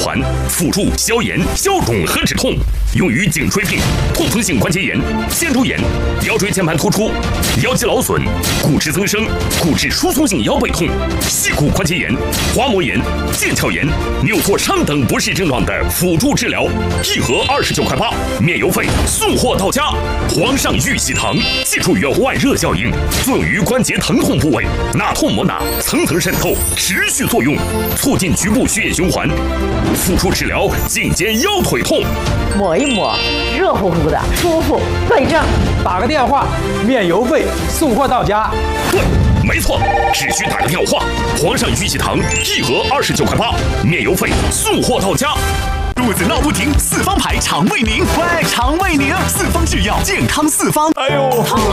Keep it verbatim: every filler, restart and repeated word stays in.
环，辅助消炎、消肿和止痛，用于颈椎病、痛风性关节炎、肩周炎、腰椎间盘突出、腰肌劳损、骨质增生、骨质疏松性腰背痛、膝骨关节炎、滑膜炎、腱鞘炎、扭挫伤等不适症状的辅助治疗，一盒二十九块八，免邮费，送货到家。皇上玉玺堂，技术与外热效应，作用于关节疼痛部位，纳痛摩拿，层层渗透，持续作用，促进局部血液循环，辅助治疗颈肩腰腿痛。 抹一抹，热乎乎的，舒服，对症。 打个电话，免邮费，送货到家。 对，没错，只需打个电话。皇上玉玺堂，一盒二十九块八，免邮费，送货到家。 肚子闹不停，四方牌肠胃宁，喂，肠胃宁，四方制药，健康四方。哎呦，